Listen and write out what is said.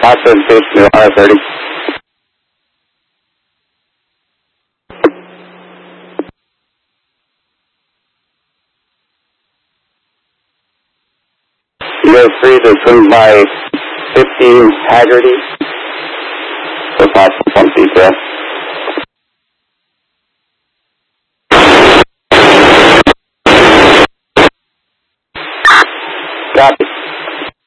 Foxtrot 6 to R30. You're free to swing by 15 Haggerty. So Fox on detail. Copy.